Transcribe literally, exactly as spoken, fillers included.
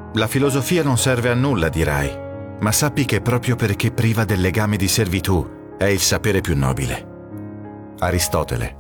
La filosofia non serve a nulla, dirai, ma sappi che proprio perché priva del legame di servitù è il sapere più nobile. Aristotele.